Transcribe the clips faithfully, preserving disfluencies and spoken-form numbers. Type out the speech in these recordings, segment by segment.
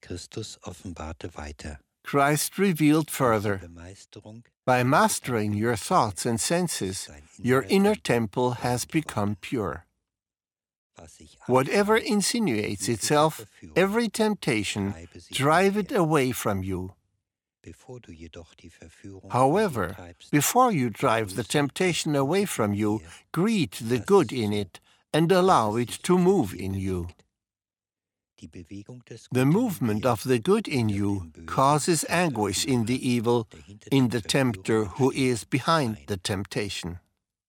Christus offenbarte weiter. Christ revealed Durch further, die Bemeisterung by mastering your thoughts and senses, your inner temple has become pure. was sich Whatever anbahnt, insinuates jegliche itself, Verführung, every temptation, treibe sie drive von it dir. away from you. Bevor du jedoch die Verführung von dir However, treibst, before you drive the begrüße temptation das away Gute from in you, dir, greet the das good in so, it and dass allow es it sich to in move dir in you. bewegt. Die Bewegung des The Guten in movement dir of the good in hindert you den Bösen, causes den anguish in Verführer, the evil, der hinter in den the tempter Verführungen who steht, is behind ein. the temptation.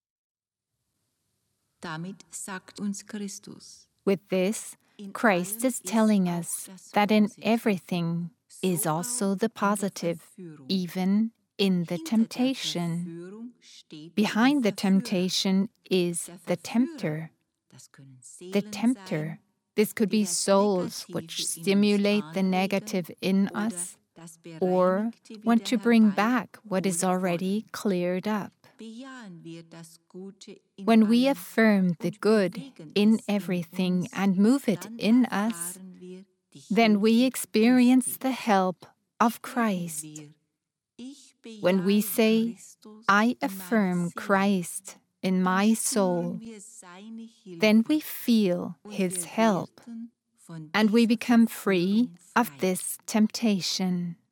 Damit sagt uns Christus, With this, Christ is telling us that in everything is also the positive, even in the temptation. Behind the temptation is the tempter. The tempter. This could be souls which stimulate the negative in us or want to bring back what is already cleared up. When we affirm the good in everything and move it in us, then we experience the help of Christ. When we say, I affirm Christ in my soul, then we feel His help, and we become free of this temptation.